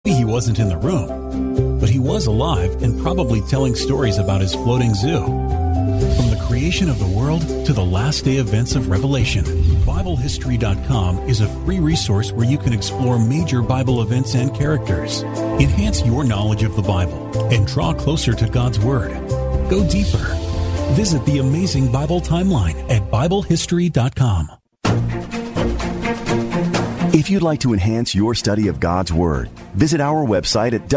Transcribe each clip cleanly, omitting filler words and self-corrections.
He wasn't in the room, but he was alive and probably telling stories about his floating zoo. From the creation of the world to the last day events of Revelation, BibleHistory.com is a free resource where you can explore major Bible events and characters, enhance your knowledge of the Bible, and draw closer to God's Word. Go deeper. Visit the amazing Bible timeline at BibleHistory.com. If you'd like to enhance your study of God's Word, visit our website at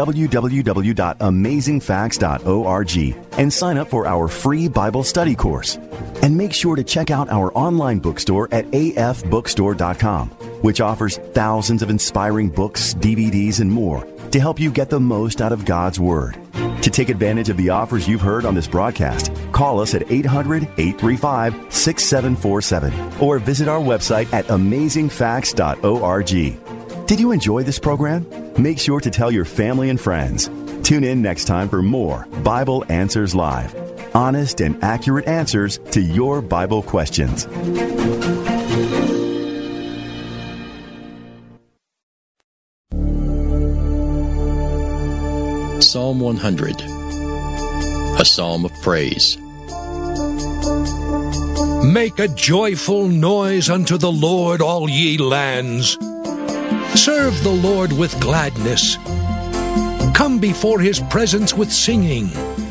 www.amazingfacts.org and sign up for our free Bible study course. And make sure to check out our online bookstore at afbookstore.com, which offers thousands of inspiring books, DVDs, and more to help you get the most out of God's Word. To take advantage of the offers you've heard on this broadcast, call us at 800-835-6747 or visit our website at amazingfacts.org. Did you enjoy this program? Make sure to tell your family and friends. Tune in next time for more Bible Answers Live. Honest and accurate answers to your Bible questions. Psalm 100, a psalm of praise. Make a joyful noise unto the Lord, all ye lands. Serve the Lord with gladness. Come before his presence with singing.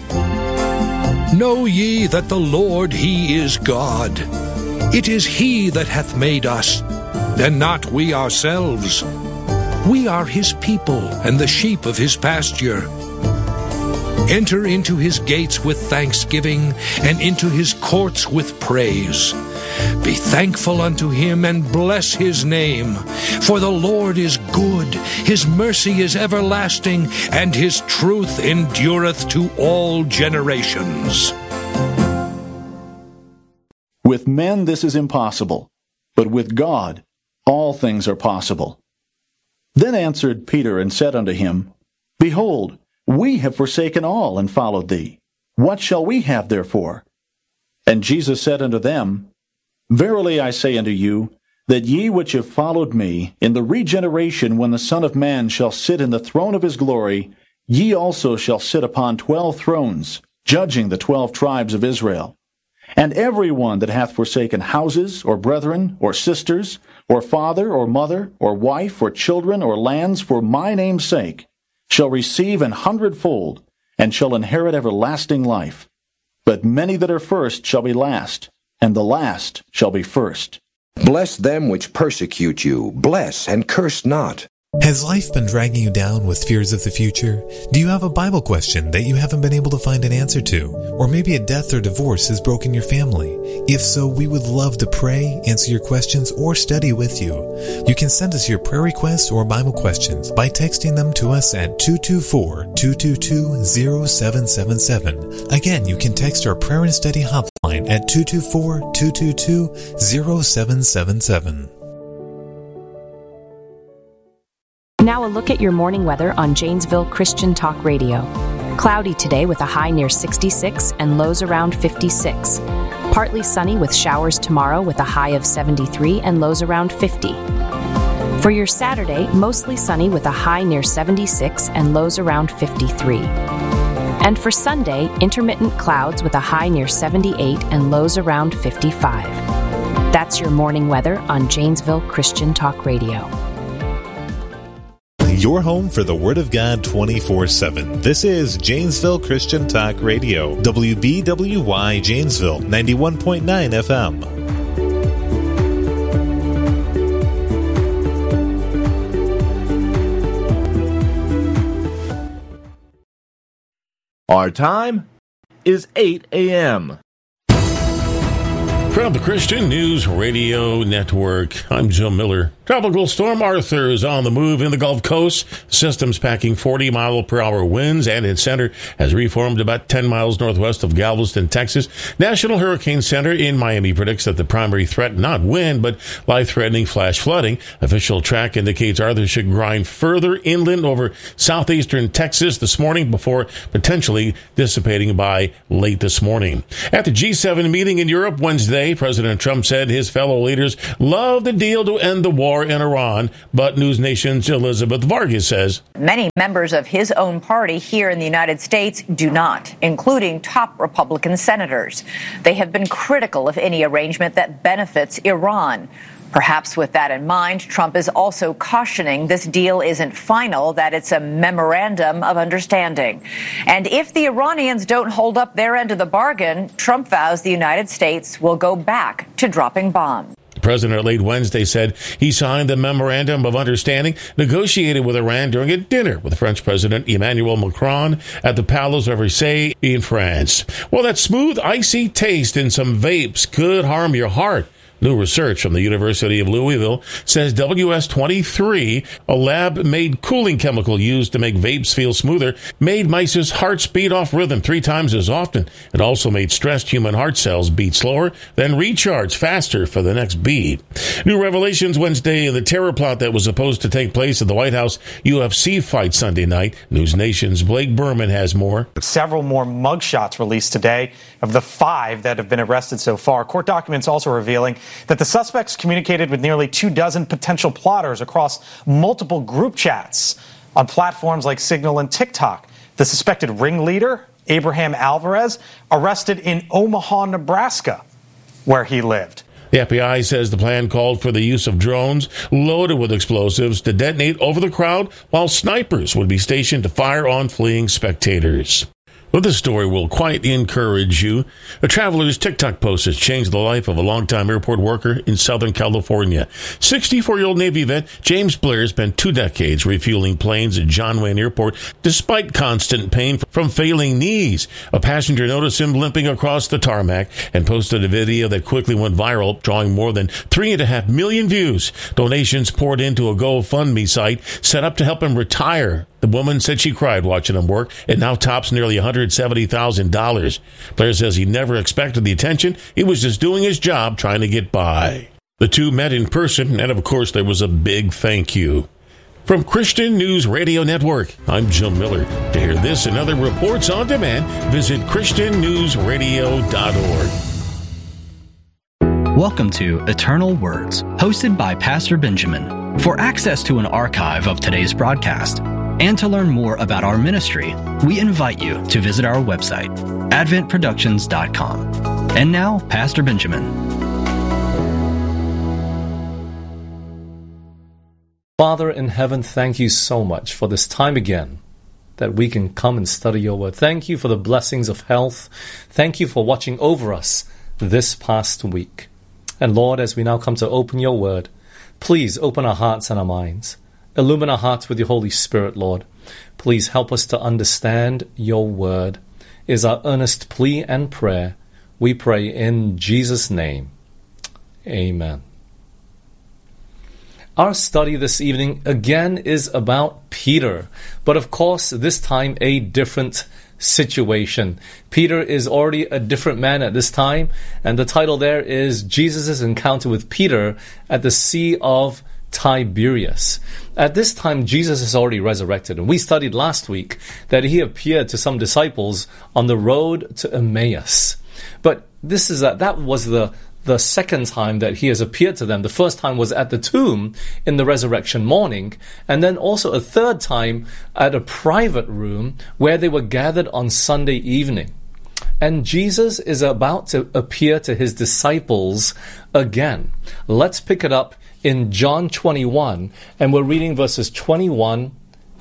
Know ye that the Lord, he is God. It is he that hath made us, and not we ourselves. We are his people, and the sheep of his pasture. Enter into his gates with thanksgiving, and into his courts with praise. Be thankful unto him, and bless his name. For the Lord is good, his mercy is everlasting, and his truth endureth to all generations. With men this is impossible, but with God all things are possible. Then answered Peter and said unto him, Behold, we have forsaken all and followed thee. What shall we have therefore? And Jesus said unto them, Verily I say unto you, that ye which have followed me, in the regeneration when the Son of Man shall sit in the throne of his glory, ye also shall sit upon 12 thrones, judging the 12 tribes of Israel. And every one that hath forsaken houses, or brethren, or sisters, or father, or mother, or wife, or children, or lands, for my name's sake, shall receive 100-fold, and shall inherit everlasting life. But many that are first shall be last, and the last shall be first. Bless them which persecute you. Bless and curse not. Has life been dragging you down with fears of the future? Do you have a Bible question that you haven't been able to find an answer to? Or maybe a death or divorce has broken your family? If so, we would love to pray, answer your questions, or study with you. You can send us your prayer requests or Bible questions by texting them to us at 224-222-0777. Again, you can text our prayer and study hotline at 224-222-0777. Now a look at your morning weather on Janesville Christian Talk Radio. Cloudy today with a high near 66 and lows around 56. Partly sunny with showers tomorrow with a high of 73 and lows around 50. For your Saturday, mostly sunny with a high near 76 and lows around 53. And for Sunday, intermittent clouds with a high near 78 and lows around 55. That's your morning weather on Janesville Christian Talk Radio. Your home for the Word of God 24/7. This is Janesville Christian Talk Radio, WBWY Janesville, 91.9 FM. Our time is 8 a.m. From the Christian News Radio Network, I'm Joe Miller. Tropical Storm Arthur is on the move in the Gulf Coast. The system's packing 40-mile-per-hour winds, and its center has reformed about 10 miles northwest of Galveston, Texas. National Hurricane Center in Miami predicts that the primary threat, not wind, but life-threatening flash flooding. Official track indicates Arthur should grind further inland over southeastern Texas this morning before potentially dissipating by late this morning. At the G7 meeting in Europe Wednesday, President Trump said his fellow leaders love the deal to end the war war in Iran, but News Nation's Elizabeth Vargas says many members of his own party here in the United States do not, including top Republican senators. They have been critical of any arrangement that benefits Iran. Perhaps with that in mind, Trump is also cautioning this deal isn't final, that it's a memorandum of understanding. And if the Iranians don't hold up their end of the bargain, Trump vows the United States will go back to dropping bombs. The president late Wednesday said he signed the memorandum of understanding negotiated with Iran during a dinner with French President Emmanuel Macron at the Palace of Versailles in France. Well, that smooth, icy taste in some vapes could harm your heart. New research from the University of Louisville says WS-23, a lab-made cooling chemical used to make vapes feel smoother, made mice's hearts beat off rhythm 3 times as often. It also made stressed human heart cells beat slower, then recharge faster for the next beat. New revelations Wednesday in the terror plot that was supposed to take place at the White House UFC fight Sunday night. News Nation's Blake Berman has more. Several more mugshots released today of the 5 that have been arrested so far. Court documents also revealing that the suspects communicated with nearly 24 potential plotters across multiple group chats on platforms like Signal and TikTok. The suspected ringleader, Abraham Alvarez, arrested in Omaha, Nebraska, where he lived. The FBI says the plan called for the use of drones loaded with explosives to detonate over the crowd, while snipers would be stationed to fire on fleeing spectators. Well, this story will quite encourage you. A traveler's TikTok post has changed the life of a longtime airport worker in Southern California. 64-year-old Navy vet James Blair spent 2 decades refueling planes at John Wayne Airport despite constant pain from failing knees. A passenger noticed him limping across the tarmac and posted a video that quickly went viral, drawing more than 3.5 million views. Donations poured into a GoFundMe site set up to help him retire. The woman said she cried watching him work. It now tops nearly $170,000. Blair says he never expected the attention. He was just doing his job, trying to get by. The two met in person, and of course there was a big thank you. From Christian News Radio Network, I'm Jim Miller. To hear this and other reports on demand, visit ChristianNewsRadio.org. Welcome to Eternal Words, hosted by Pastor Benjamin. For access to an archive of today's broadcast, and to learn more about our ministry, we invite you to visit our website, adventproductions.com. And now, Pastor Benjamin. Father in heaven, thank you so much for this time again that we can come and study your word. Thank you for the blessings of health. Thank you for watching over us this past week. And Lord, as we now come to open your word, please open our hearts and our minds. Illumine our hearts with your Holy Spirit, Lord. Please help us to understand your word, is our earnest plea and prayer. We pray in Jesus' name. Amen. Our study this evening again is about Peter, but of course this time a different situation. Peter is already a different man at this time, and the title there is Jesus' Encounter with Peter at the Sea of Tiberias. At this time, Jesus is already resurrected, and we studied last week that he appeared to some disciples on the road to Emmaus. But that was the second time that he has appeared to them. The first time was at the tomb in the resurrection morning, and then also a third time at a private room where they were gathered on Sunday evening. And Jesus is about to appear to his disciples again. Let's pick it up in John 21, and we're reading verse 1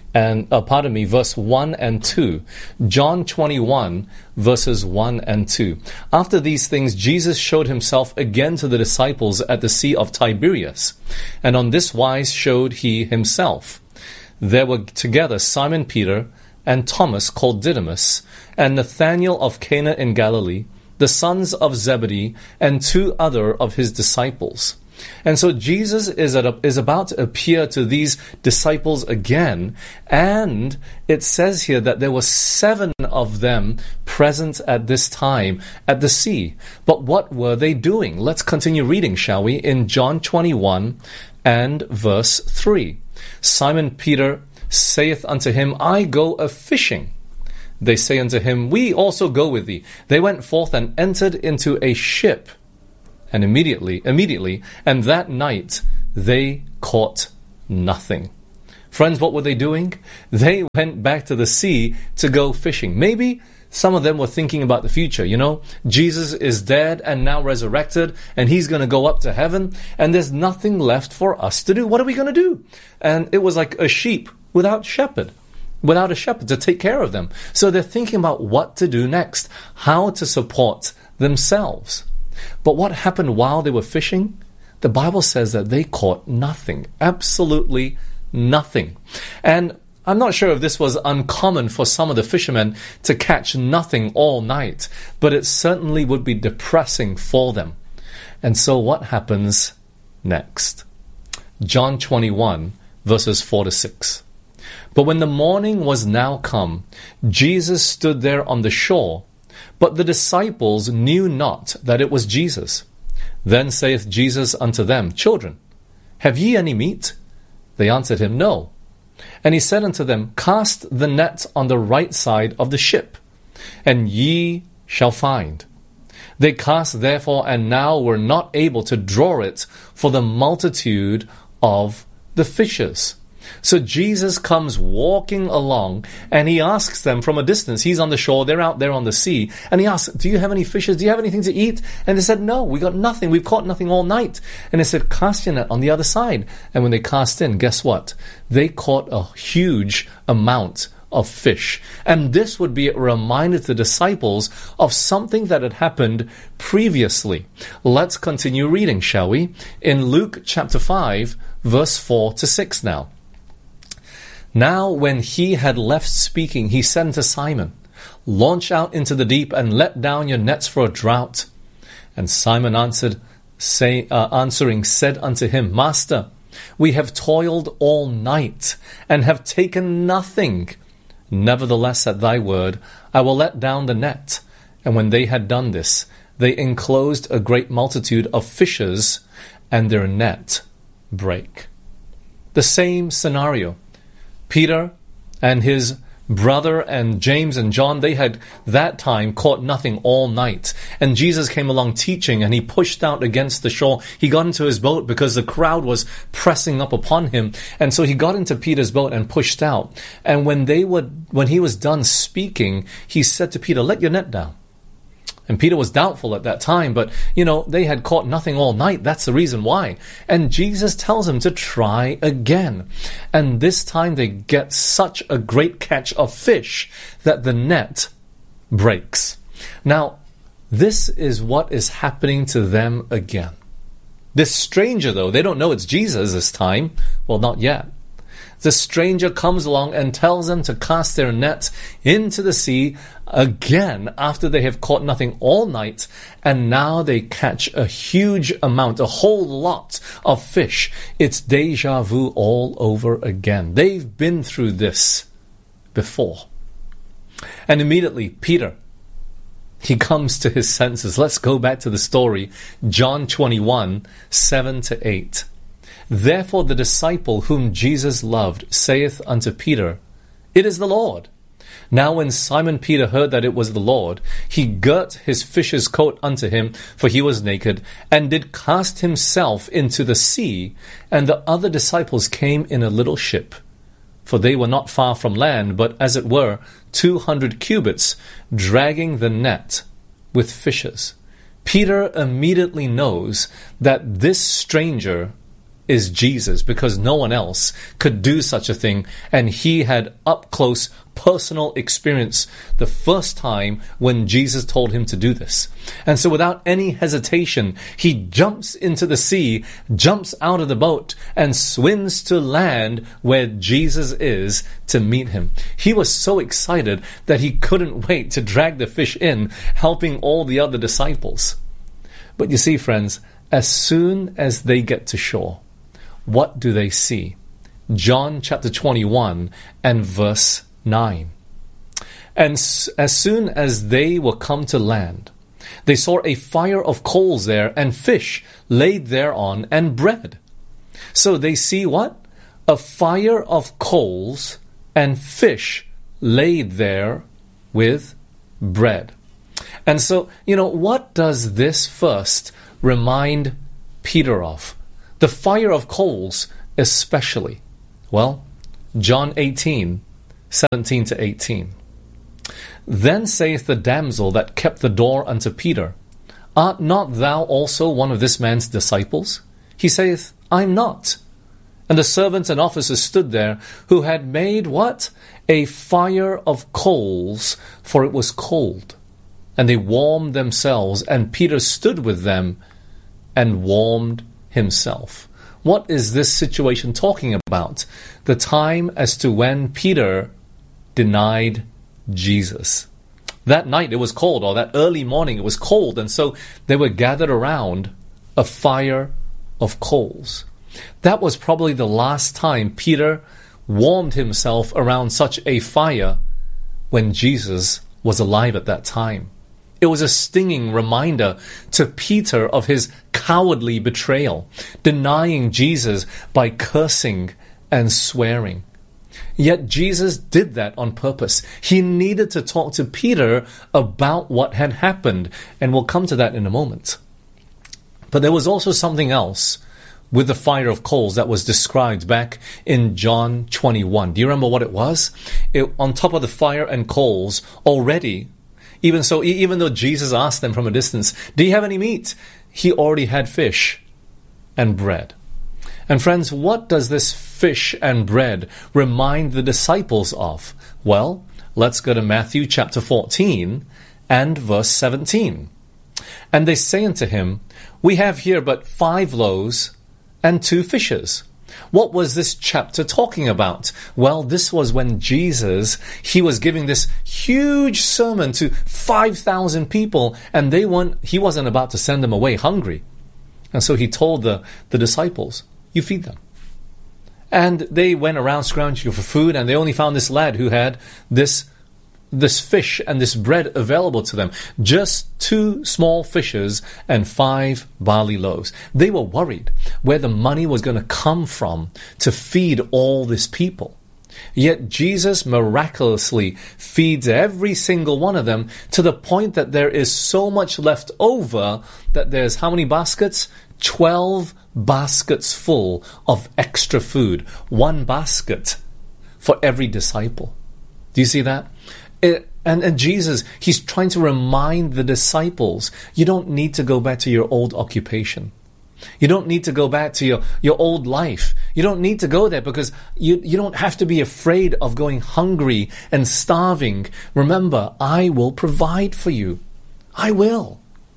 and 2. John 21, verses 1 and 2. After these things, Jesus showed himself again to the disciples at the Sea of Tiberias, and on this wise showed he himself. There were together Simon Peter, and Thomas called Didymus, and Nathanael of Cana in Galilee, the sons of Zebedee, and 2 other of his disciples. And so Jesus is about to appear to these disciples again, and it says here that there were 7 of them present at this time at the sea. But what were they doing? Let's continue reading, shall we, in John 21 and verse 3. Simon Peter saith unto him, I go a-fishing. They say unto him, We also go with thee. They went forth and entered into a ship, and immediately, and that night they caught nothing. Friends, what were they doing? They went back to the sea to go fishing. Maybe some of them were thinking about the future. Jesus is dead and now resurrected, and he's going to go up to heaven, and there's nothing left for us to do. What are we going to do? And it was like a sheep without a shepherd to take care of them. So they're thinking about what to do next, how to support themselves. But what happened while they were fishing? The Bible says that they caught nothing, absolutely nothing. And I'm not sure if this was uncommon for some of the fishermen to catch nothing all night, but it certainly would be depressing for them. And so what happens next? John 21, verses 4 to 6. But when the morning was now come, Jesus stood there on the shore, but the disciples knew not that it was Jesus. Then saith Jesus unto them, Children, have ye any meat? They answered him, No. And he said unto them, Cast the net on the right side of the ship, and ye shall find. They cast therefore, and now were not able to draw it for the multitude of the fishes. So Jesus comes walking along, and he asks them from a distance. He's on the shore, they're out there on the sea, and he asks, Do you have any fishes? Do you have anything to eat? And they said, No, we got nothing. We've caught nothing all night. And they said, Cast your net on the other side. And when they cast in, guess what? They caught a huge amount of fish. And this would be a reminder to the disciples of something that had happened previously. Let's continue reading, shall we? In Luke chapter 5, verse 4 to 6 now. Now when he had left speaking, he said unto Simon, Launch out into the deep, and let down your nets for a draught. And Simon answering said unto him, Master, we have toiled all night, and have taken nothing. Nevertheless, at thy word, I will let down the net. And when they had done this, they enclosed a great multitude of fishes, and their net brake. The same scenario. Peter and his brother and James and John, they had that time caught nothing all night. And Jesus came along teaching, and he pushed out against the shore. He got into his boat because the crowd was pressing up upon him. And so he got into Peter's boat and pushed out. And when he was done speaking, he said to Peter, Let your net down. And Peter was doubtful at that time, but, they had caught nothing all night. That's the reason why. And Jesus tells him to try again. And this time they get such a great catch of fish that the net breaks. Now, this is what is happening to them again. This stranger, though, they don't know it's Jesus this time. Well, not yet. The stranger comes along and tells them to cast their net into the sea again after they have caught nothing all night, and now they catch a huge amount, a whole lot of fish. It's deja vu all over again. They've been through this before. And immediately, Peter, he comes to his senses. Let's go back to the story. John 21, 7 to 8. Therefore the disciple whom Jesus loved saith unto Peter, It is the Lord. Now when Simon Peter heard that it was the Lord, he girt his fisher's coat unto him, for he was naked, and did cast himself into the sea. And the other disciples came in a little ship, for they were not far from land, but as it were 200 cubits, dragging the net with fishes. Peter immediately knows that this stranger is Jesus, because no one else could do such a thing, and he had up-close personal experience the first time when Jesus told him to do this. And so without any hesitation, he jumps into the sea, jumps out of the boat, and swims to land where Jesus is to meet him. He was so excited that he couldn't wait to drag the fish in, helping all the other disciples. But you see, friends, as soon as they get to shore, what do they see? John chapter 21 and verse 9. And as soon as they were come to land, they saw a fire of coals there, and fish laid thereon, and bread. So they see what? A fire of coals and fish laid there with bread. And so, what does this first remind Peter of? The fire of coals especially? Well, John 18, 17 to 18. Then saith the damsel that kept the door unto Peter, Art not thou also one of this man's disciples? He saith, I am not. And the servants and officers stood there, who had made what? A fire of coals, for it was cold. And they warmed themselves, and Peter stood with them and warmed himself. What is this situation talking about? The time as to when Peter denied Jesus. That night it was cold, or that early morning it was cold, and so they were gathered around a fire of coals. That was probably the last time Peter warmed himself around such a fire when Jesus was alive at that time. It was a stinging reminder to Peter of his cowardly betrayal, denying Jesus by cursing and swearing. Yet Jesus did that on purpose. He needed to talk to Peter about what had happened, and we'll come to that in a moment. But there was also something else with the fire of coals that was described back in John 21. Do you remember what it was? On top of the fire and coals already, even though Jesus asked them from a distance, do you have any meat? He already had fish and bread. And friends, what does this fish and bread remind the disciples of? Well, let's go to Matthew chapter 14 and verse 17. And they say unto him, We have here but 5 loaves and 2 fishes. What was this chapter talking about? Well, this was when Jesus, he was giving this huge sermon to 5,000 people, and he wasn't about to send them away hungry. And so he told the disciples, you feed them. And they went around scrounging for food, and they only found this lad who had this fish and this bread available to them. Just 2 small fishes and 5 barley loaves. They were worried where the money was going to come from to feed all this people. Yet Jesus miraculously feeds every single one of them, to the point that there is so much left over that there's how many baskets? 12 baskets full of extra food. 1 basket for every disciple. Do you see that? And Jesus, he's trying to remind the disciples, you don't need to go back to your old occupation. You don't need to go back to your old life. You don't need to go there, because you don't have to be afraid of going hungry and starving. Remember, I will provide for you. I will.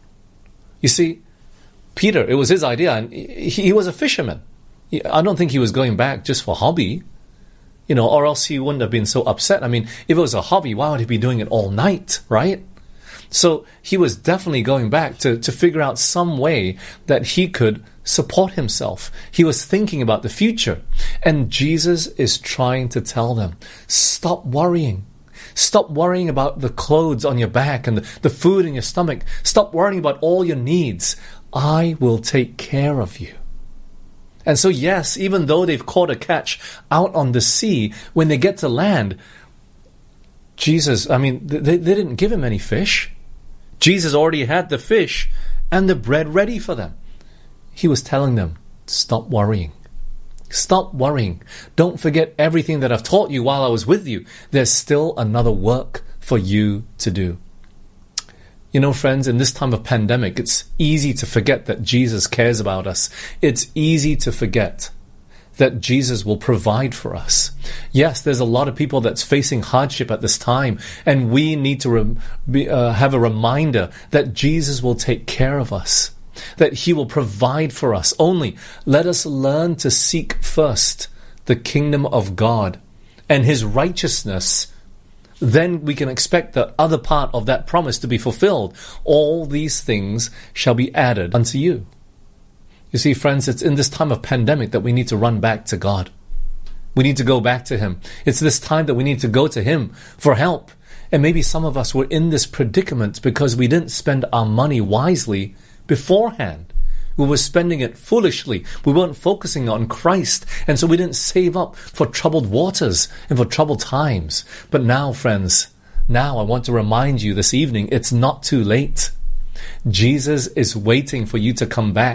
You see, Peter, it was his idea, and he was a fisherman. I don't think he was going back just for hobby. Or else he wouldn't have been so upset. I mean, if it was a hobby, why would he be doing it all night, right? So he was definitely going back to figure out some way that he could support himself. He was thinking about the future. And Jesus is trying to tell them, stop worrying. Stop worrying about the clothes on your back and the food in your stomach. Stop worrying about all your needs. I will take care of you. And so, yes, even though they've caught a catch out on the sea, when they get to land, Jesus, they didn't give him any fish. Jesus already had the fish and the bread ready for them. He was telling them, stop worrying. Stop worrying. Don't forget everything that I've taught you while I was with you. There's still another work for you to do. Friends, in this time of pandemic, it's easy to forget that Jesus cares about us. It's easy to forget that Jesus will provide for us. Yes, there's a lot of people that's facing hardship at this time, and we need to have a reminder that Jesus will take care of us, that he will provide for us. Only let us learn to seek first the kingdom of God and his righteousness. Then we can expect the other part of that promise to be fulfilled. All these things shall be added unto you. You see, friends, it's in this time of pandemic that we need to run back to God. We need to go back to him. It's this time that we need to go to him for help. And maybe some of us were in this predicament because we didn't spend our money wisely beforehand. We were spending it foolishly. We weren't focusing on Christ. And so we didn't save up for troubled waters and for troubled times. But now, friends, I want to remind you this evening, it's not too late. Jesus is waiting for you to come back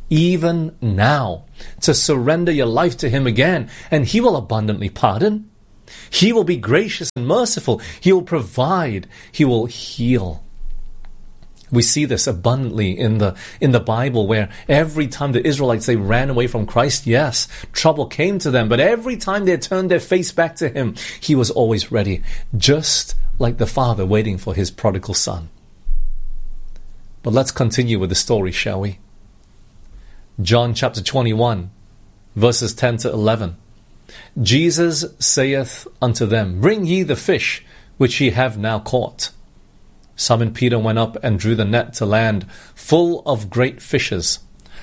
even now, to surrender your life to Him again, and He will abundantly pardon. He will be gracious and merciful. He will provide. He will heal. We see this abundantly in the Bible, where every time the Israelites, they ran away from Christ, yes, trouble came to them, but every time they turned their face back to Him, He was always ready, just like the Father waiting for His prodigal son. But let's continue with the story, shall we? John chapter 21, verses 10 to 11. Jesus saith unto them, Bring ye the fish which ye have now caught. Simon Peter went up and drew the net to land, full of great fishes,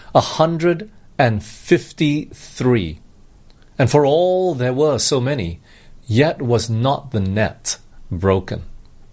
153. And for all there were so many, yet was not the net broken.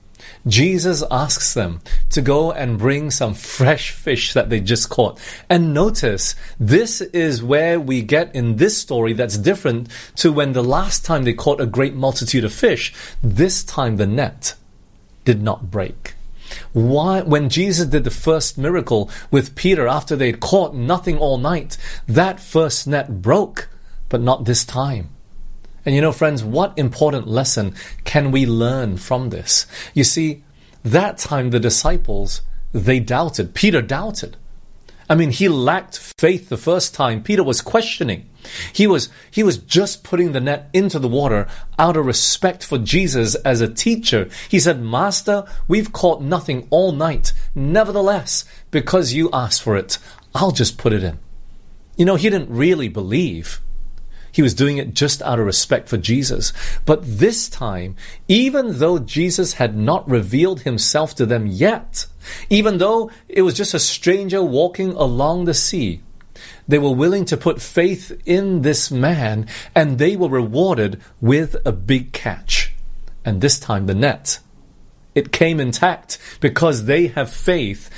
Jesus asks them to go and bring some fresh fish that they just caught. And notice, this is where we get in this story that's different to when the last time they caught a great multitude of fish. This time the net did not break. Why? When Jesus did the first miracle with Peter after they'd caught nothing all night, that first net broke, but not this time. And you know, friends, what important lesson can we learn from this? You see, that time the disciples, they doubted. Peter doubted. I mean, he lacked faith the first time. Peter was questioning. He was just putting the net into the water out of respect for Jesus as a teacher. He said, Master, we've caught nothing all night. Nevertheless, because you asked for it, I'll just put it in. You know, he didn't really believe. He was doing it just out of respect for Jesus. But this time, even though Jesus had not revealed Himself to them yet, even though it was just a stranger walking along the sea, they were willing to put faith in this man, and they were rewarded with a big catch. And this time the net, it came intact because they had faith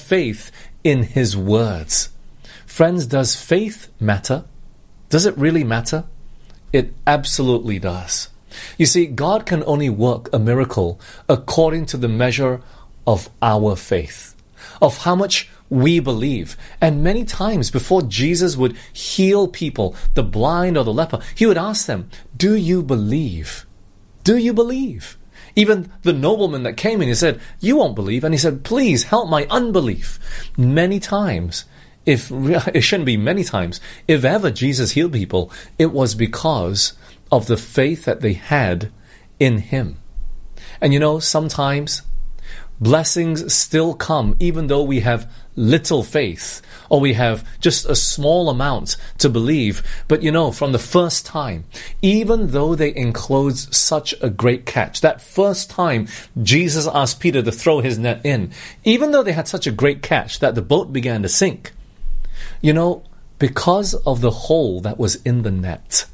in His words. Friends, does faith matter? Does it really matter? It absolutely does. You see, God can only work a miracle according to the measure of our faith, of how much we believe. And many times before Jesus would heal people, the blind or the leper, He would ask them, do you believe? Do you believe? Even the nobleman that came in, he said, you won't believe. And He said, please help my unbelief. Many times, it shouldn't be many times, if ever Jesus healed people, it was because of the faith that they had in Him. And you know, sometimes blessings still come even though we have little faith, or we have just a small amount to believe. But you know, from the first time, even though they enclosed such a great catch, that first time Jesus asked Peter to throw his net in, even though they had such a great catch that the boat began to sink, you know, because of the hole that was in the net,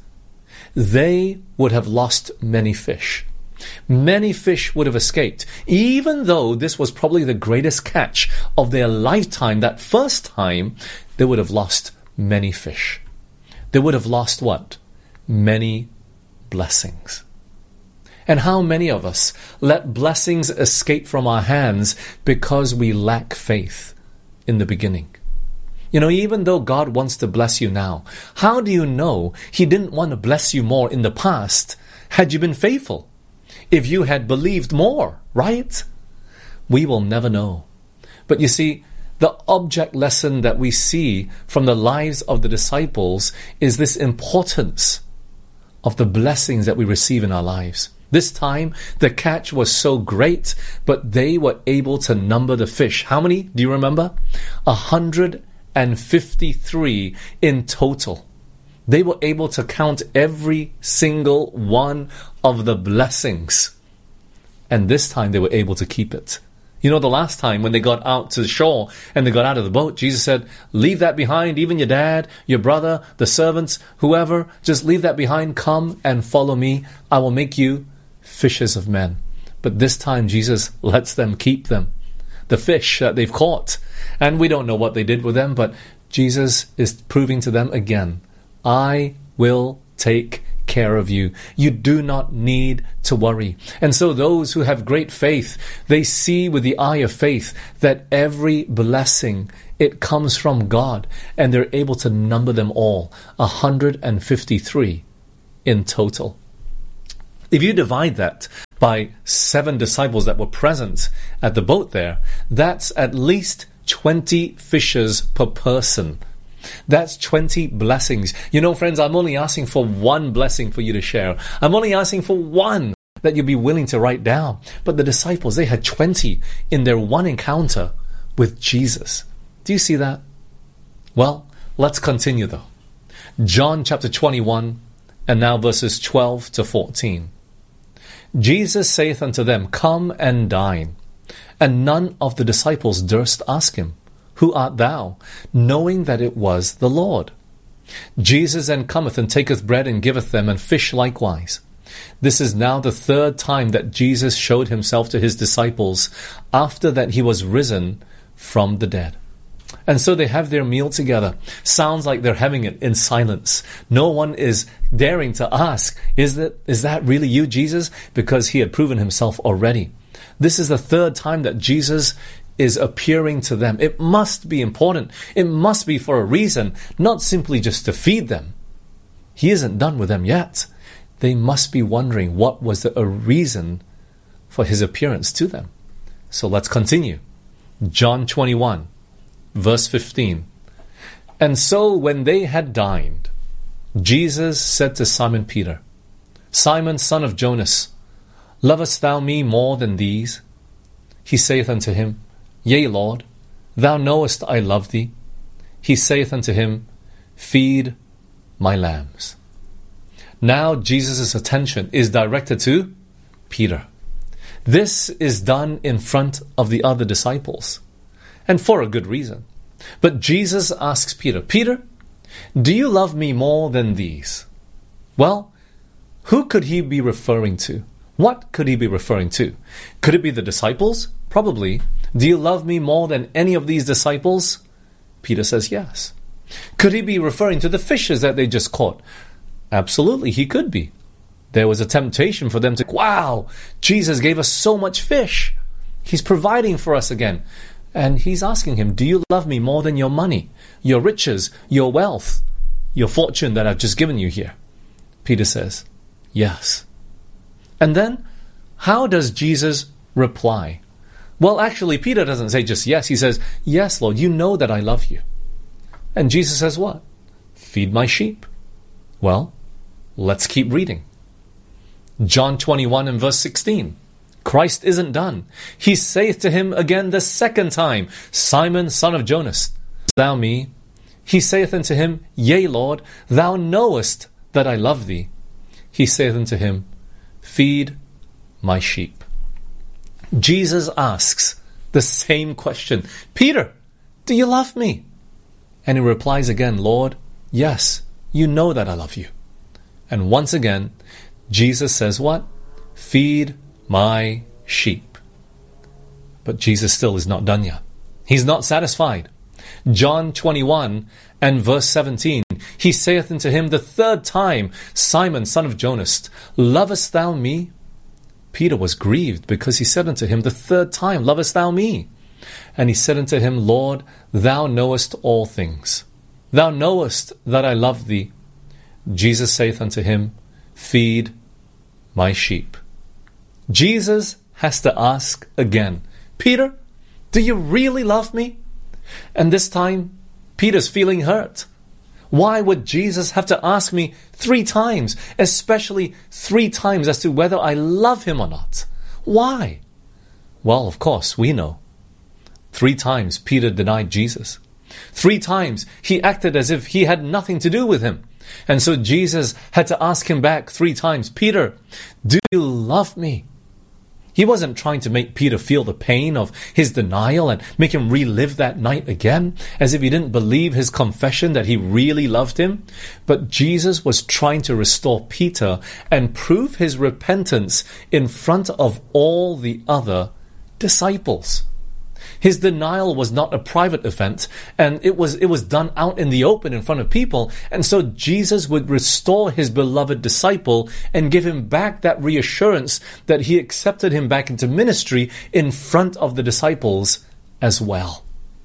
they would have lost many fish. Many fish would have escaped, even though this was probably the greatest catch of their lifetime. That first time, they would have lost many fish. They would have lost what? Many blessings. And how many of us let blessings escape from our hands because we lack faith in the beginning? You know, even though God wants to bless you now, how do you know He didn't want to bless you more in the past had you been faithful? If you had believed more, right? We will never know. But you see, the object lesson that we see from the lives of the disciples is this importance of the blessings that we receive in our lives. This time, the catch was so great, but they were able to number the fish. How many? Do you remember? 153 in total. They were able to count every single one of the blessings. And this time they were able to keep it. You know, the last time when they got out to the shore and they got out of the boat, Jesus said, leave that behind, even your dad, your brother, the servants, whoever, just leave that behind. Come and follow me. I will make you fishers of men. But this time Jesus lets them keep them, the fish that they've caught. And we don't know what they did with them, but Jesus is proving to them again, I will take care of you. You do not need to worry. And so those who have great faith, they see with the eye of faith that every blessing, it comes from God, and they're able to number them all, 153 in total. If you divide that by 7 disciples that were present at the boat there, that's at least 20 fishes per person. That's 20 blessings. You know, friends, I'm only asking for one blessing for you to share. I'm only asking for one that you'll be willing to write down. But the disciples, they had 20 in their one encounter with Jesus. Do you see that? Well, let's continue though. John chapter 21, and now verses 12 to 14. Jesus saith unto them, Come and dine. And none of the disciples durst ask him, Who art thou? Knowing that it was the Lord. Jesus then cometh and taketh bread and giveth them, and fish likewise. This is now the 3rd time that Jesus showed himself to his disciples after that he was risen from the dead. And so they have their meal together. Sounds like they're having it in silence. No one is daring to ask, is that really you, Jesus? Because he had proven himself already. This is the 3rd time that Jesus is appearing to them. It must be important. It must be for a reason, not simply just to feed them. He isn't done with them yet. They must be wondering what was a reason for his appearance to them. So let's continue. John 21, verse 15. And so when they had dined, Jesus said to Simon Peter, Simon, son of Jonas, lovest thou me more than these? He saith unto him, Yea, Lord, thou knowest I love thee. He saith unto him, Feed my lambs. Now Jesus' attention is directed to Peter. This is done in front of the other disciples, and for a good reason. But Jesus asks Peter, Peter, do you love me more than these? Well, who could he be referring to? What could he be referring to? Could it be the disciples? Probably. Do you love me more than any of these disciples? Peter says yes. Could he be referring to the fishes that they just caught? Absolutely, he could be. There was a temptation for them to, wow, Jesus gave us so much fish. He's providing for us again. And he's asking him, do you love me more than your money, your riches, your wealth, your fortune that I've just given you here? Peter says, yes. And then, how does Jesus reply? Well, actually, Peter doesn't say just yes. He says, yes, Lord, you know that I love you. And Jesus says what? Feed my sheep. Well, let's keep reading. John 21 and verse 16. Christ isn't done. He saith to him again the 2nd time, Simon, son of Jonas, thou me? He saith unto him, Yea, Lord, thou knowest that I love thee. He saith unto him, Feed my sheep. Jesus asks the same question. Peter, do you love me? And he replies again, Lord, yes, you know that I love you. And once again, Jesus says what? Feed my sheep. But Jesus still is not done yet. He's not satisfied. John 21 and verse 17. He saith unto him the 3rd time, Simon, son of Jonas, lovest thou me? Peter was grieved because he said unto him the 3rd time, lovest thou me? And he said unto him, Lord, thou knowest all things. Thou knowest that I love thee. Jesus saith unto him, Feed my sheep. Jesus has to ask again, Peter, do you really love me? And this time, Peter's feeling hurt. Why would Jesus have to ask me 3 times, especially 3 times as to whether I love him or not? Why? Well, of course, we know. 3 times Peter denied Jesus. 3 times he acted as if he had nothing to do with him. And so Jesus had to ask him back 3 times, Peter, do you love me? He wasn't trying to make Peter feel the pain of his denial and make him relive that night again, as if he didn't believe his confession that he really loved him. But Jesus was trying to restore Peter and prove his repentance in front of all the other disciples. His denial was not a private event, and it was done out in the open in front of people. And so Jesus would restore his beloved disciple and give him back that reassurance that he accepted him back into ministry in front of the disciples as well.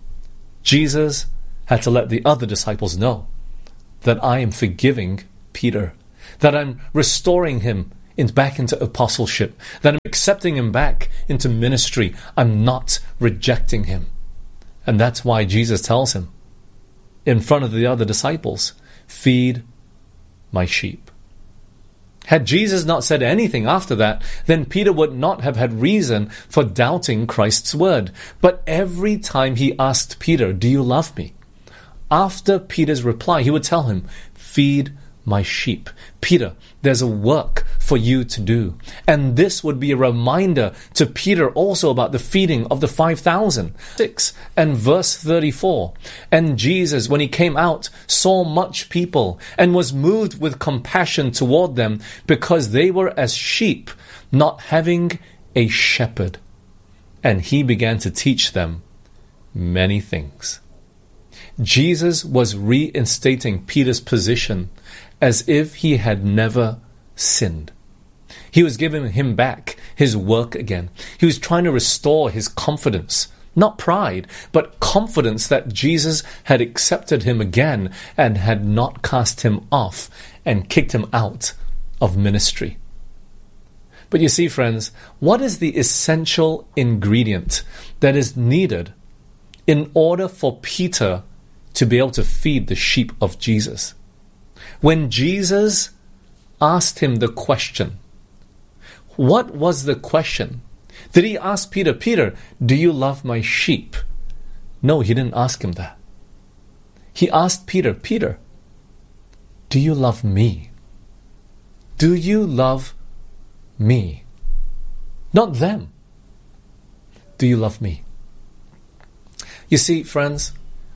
Jesus had to let the other disciples know that I am forgiving Peter, that I'm restoring him back into apostleship, that I'm accepting him back into ministry. I'm not rejecting him. And that's why Jesus tells him, in front of the other disciples, feed my sheep. Had Jesus not said anything after that, then Peter would not have had reason for doubting Christ's word. But every time he asked Peter, do you love me? After Peter's reply, he would tell him, feed my sheep. Peter, there's a work for you to do. And this would be a reminder to Peter also about the feeding of the 5,000. 6 and verse 34. And Jesus, when he came out, saw much people and was moved with compassion toward them because they were as sheep, not having a shepherd. And he began to teach them many things. Jesus was reinstating Peter's position as if he had never sinned. He was giving him back his work again. He was trying to restore his confidence, not pride, but confidence that Jesus had accepted him again and had not cast him off and kicked him out of ministry. But you see, friends, what is the essential ingredient that is needed in order for Peter to be able to feed the sheep of Jesus? When Jesus asked him the question, what was the question? Did he ask Peter, Peter, do you love my sheep? No, he didn't ask him that. He asked Peter, Peter, do you love me? Do you love me? Not them. Do you love me? You see, friends,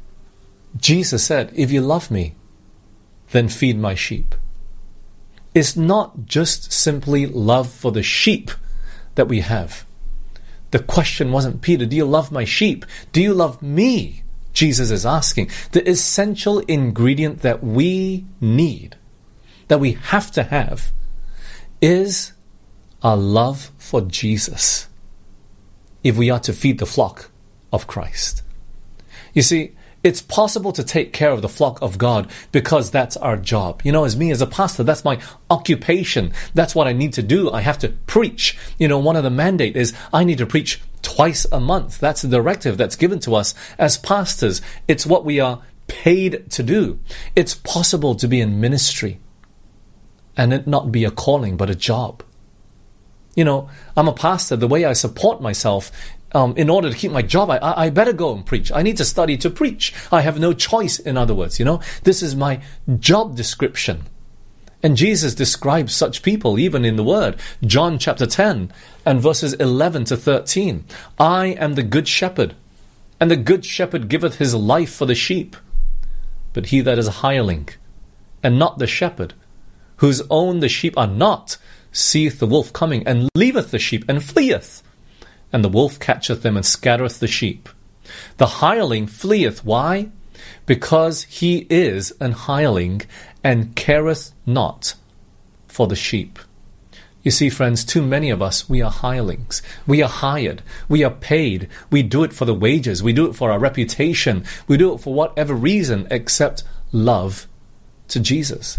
Jesus said, if you love me, then feed my sheep. It's not just simply love for the sheep that we have. The question wasn't, Peter, do you love my sheep? Do you love me? Jesus is asking. The essential ingredient that we need, that we have to have, is a love for Jesus if we are to feed the flock of Christ. You see, it's possible to take care of the flock of God because that's our job. You know, as me as a pastor, that's my occupation. That's what I need to do. I have to preach. You know, one of the mandate is I need to preach twice a month. That's the directive that's given to us as pastors. It's what we are paid to do. It's possible to be in ministry and it not be a calling but a job. You know, I'm a pastor. The way I support myself, in order to keep my job, I better go and preach. I need to study to preach. I have no choice, in other words, you know. This is my job description. And Jesus describes such people even in the Word. John chapter 10 and verses 11 to 13. I am the good shepherd, and the good shepherd giveth his life for the sheep. But he that is a hireling, and not the shepherd, whose own the sheep are not, seeth the wolf coming, and leaveth the sheep, and fleeth. And the wolf catcheth them, and scattereth the sheep. The hireling fleeth. Why? Because he is an hireling, and careth not for the sheep. You see, friends, too many of us, we are hirelings. We are hired. We are paid. We do it for the wages. We do it for our reputation. We do it for whatever reason except love to Jesus.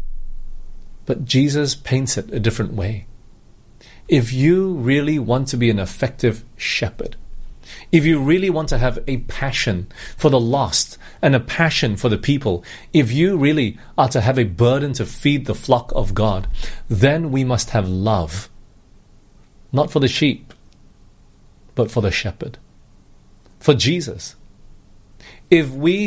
But Jesus paints it a different way. If you really want to be an effective shepherd, if you really want to have a passion for the lost and a passion for the people, if you really are to have a burden to feed the flock of God, then we must have love, not for the sheep, but for the shepherd, for Jesus. If we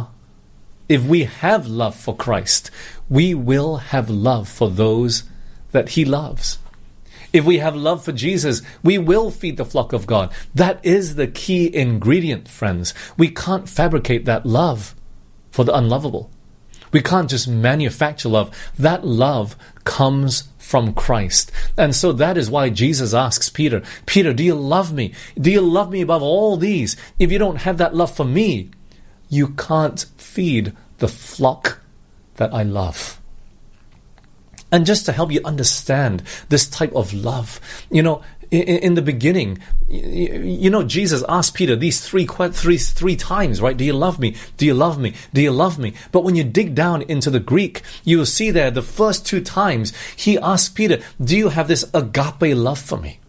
have love for Christ, we will have love for those that he loves. If we have love for Jesus, we will feed the flock of God. That is the key ingredient, friends. We can't fabricate that love for the unlovable. We can't just manufacture love. That love comes from Christ. And so that is why Jesus asks Peter, Peter, do you love me? Do you love me above all these? If you don't have that love for me, you can't feed the flock that I love. And just to help you understand this type of love, in the beginning, Jesus asked Peter these three times, right? Do you love me? Do you love me? Do you love me? But when you dig down into the Greek, you will see there the first 2 times he asked Peter, do you have this agape love for me?